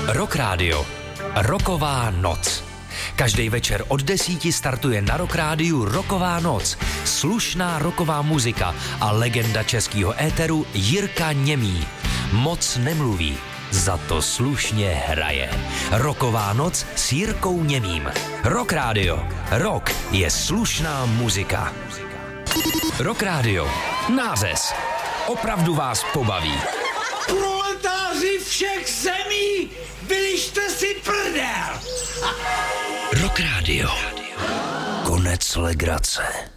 Rock Radio. Rocková noc. Každý večer od 10 startuje na Rock Rádiu Rocková noc. Slušná rocková muzika a legenda českého éteru Jirka Němý. Moc nemluví, za to slušně hraje. Rocková noc s Jirkou Němým. Rock Radio. Rock je slušná muzika. Rock Radio. Nářez. Opravdu vás pobaví. Proletáři všech zemí, vylište si prdel! Rock Radio. Konec legrace.